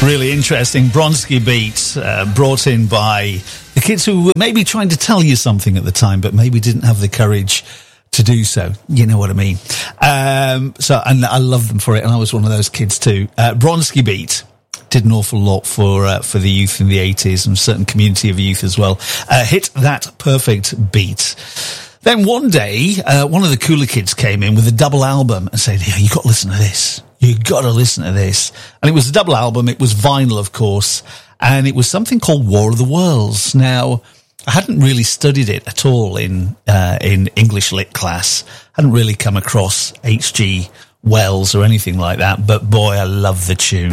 Really interesting. Bronski Beat, brought in by the kids who were maybe trying to tell you something at the time, but maybe didn't have the courage to do so. You know what I mean? And I love them for it, and I was one of those kids too. Bronski Beat did an awful lot for the youth in the 80s and a certain community of youth as well. Hit that perfect beat. Then one day, one of the cooler kids came in with a double album and said, "Yeah, you got to listen to this. You got to listen to this." And it was a double album. It was vinyl, of course, and it was something called War of the Worlds. Now, I hadn't really studied it at all in English lit class. Hadn't really come across H.G. Wells or anything like that. But boy, I love the tune.